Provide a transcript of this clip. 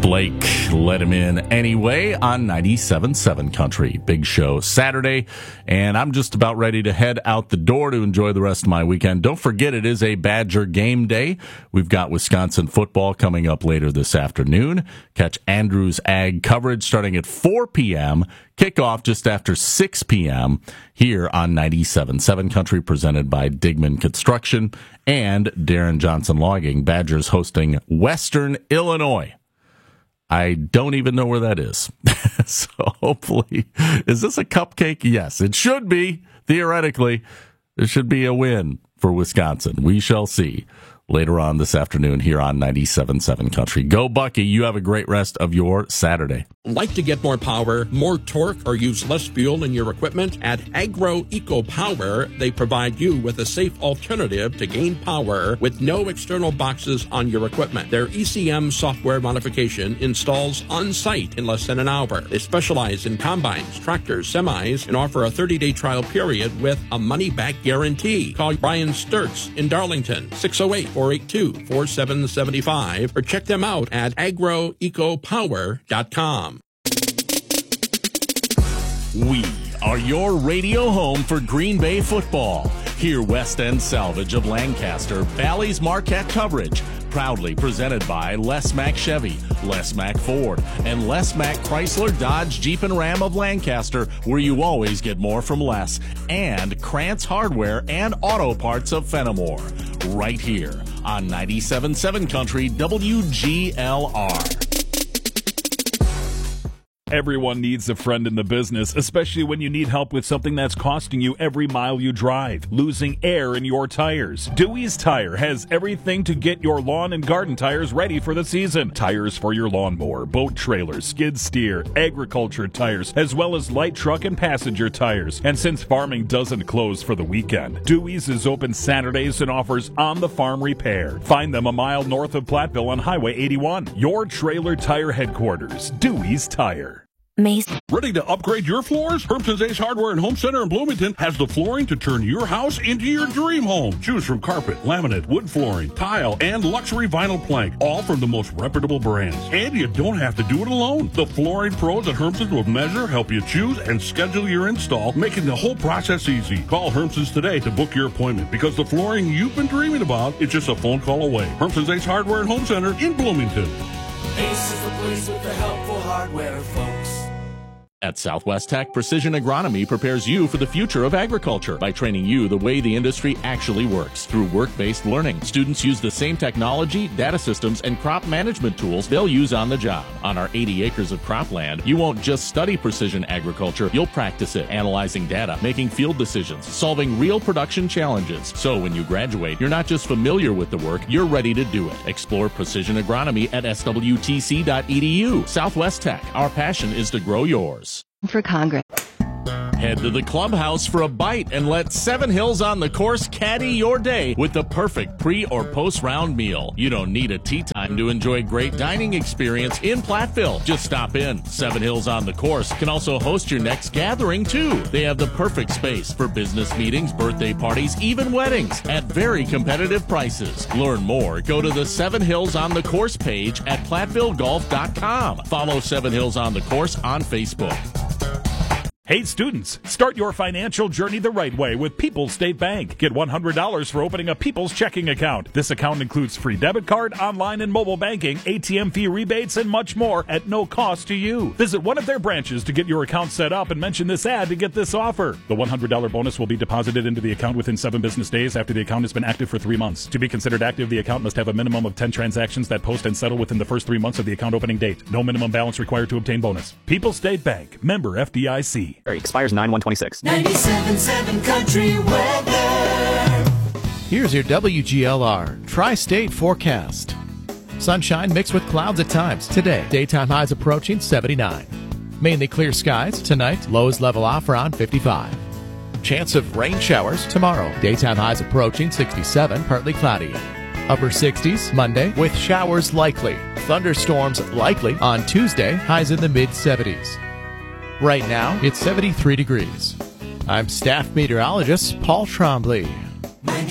Blake let him in anyway on 97.7 Country. Big show Saturday, and I'm just about ready to head out the door to enjoy the rest of my weekend. Don't forget, it is a Badger game day. We've got Wisconsin football coming up later this afternoon. Catch Andrews Ag coverage starting at 4 p.m., kickoff just after 6 p.m. here on 97.7 Country, presented by Digman Construction and Darren Johnson Logging. Badgers hosting Western Illinois. I don't even know where that is. So hopefully, is this a cupcake? Yes, it should be. Theoretically, it should be a win for Wisconsin. We shall see later on this afternoon here on 97.7 Country. Go Bucky. You have a great rest of your Saturday. Like to get more power, more torque, or use less fuel in your equipment? At Agro Eco Power, they provide you with a safe alternative to gain power with no external boxes on your equipment. Their ECM software modification installs on-site in less than an hour. They specialize in combines, tractors, semis, and offer a 30-day trial period with a money-back guarantee. Call Brian Sturts in Darlington, 608-482-4775, or check them out at agroecopower.com. We are your radio home for Green Bay football. Hear West End Salvage of Lancaster, Valley's Marquette coverage. Proudly presented by Les Mack Chevy, Les Mack Ford, and Les Mack Chrysler, Dodge, Jeep, and Ram of Lancaster, where you always get more from less. And Krantz Hardware and Auto Parts of Fenimore. Right here on 97.7 Country WGLR. Everyone needs a friend in the business, especially when you need help with something that's costing you every mile you drive, losing air in your tires. Dewey's Tire has everything to get your lawn and garden tires ready for the season. Tires for your lawnmower, boat trailer, skid steer, agriculture tires, as well as light truck and passenger tires. And since farming doesn't close for the weekend, Dewey's is open Saturdays and offers on-the-farm repair. Find them a mile north of Platteville on Highway 81. Your trailer tire headquarters, Dewey's Tire. Ready to upgrade your floors? Hermson's Ace Hardware and Home Center in Bloomington has the flooring to turn your house into your dream home. Choose from carpet, laminate, wood flooring, tile, and luxury vinyl plank, all from the most reputable brands. And you don't have to do it alone. The flooring pros at Hermson's will measure, help you choose, and schedule your install, making the whole process easy. Call Hermson's today to book your appointment, because the flooring you've been dreaming about is just a phone call away. Hermson's Ace Hardware and Home Center in Bloomington. Ace is the place with the helpful hardware, folks. At Southwest Tech, Precision Agronomy prepares you for the future of agriculture by training you the way the industry actually works through work-based learning. Students use the same technology, data systems, and crop management tools they'll use on the job. On our 80 acres of cropland, you won't just study precision agriculture, you'll practice it, analyzing data, making field decisions, solving real production challenges. So when you graduate, you're not just familiar with the work, you're ready to do it. Explore Precision Agronomy at swtc.edu. Southwest Tech, our passion is to grow yours. For Congress. Head to the clubhouse for a bite and let Seven Hills on the Course caddy your day with the perfect pre- or post-round meal. You don't need a tea time to enjoy a great dining experience in Platteville. Just stop in. Seven Hills on the Course can also host your next gathering, too. They have the perfect space for business meetings, birthday parties, even weddings at very competitive prices. Learn more. Go to the Seven Hills on the Course page at PlattvilleGolf.com. Follow Seven Hills on the Course on Facebook. Hey students, start your financial journey the right way with People's State Bank. Get $100 for opening a People's checking account. This account includes free debit card, online and mobile banking, ATM fee rebates, and much more at no cost to you. Visit one of their branches to get your account set up and mention this ad to get this offer. The $100 bonus will be deposited into the account within 7 business days after the account has been active for 3 months. To be considered active, the account must have a minimum of 10 transactions that post and settle within the first 3 months of the account opening date. No minimum balance required to obtain bonus. People's State Bank, member FDIC. Expires 9/126. 97.7 Country weather. Here's your WGLR Tri-State forecast. Sunshine mixed with clouds at times today. Daytime highs approaching 79. Mainly clear skies tonight. Lows level off around 55. Chance of rain showers tomorrow. Daytime highs approaching 67, partly cloudy. Upper 60s Monday with showers likely. Thunderstorms likely on Tuesday. Highs in the mid-70s. Right now, it's 73 degrees. I'm staff meteorologist Paul Trombley.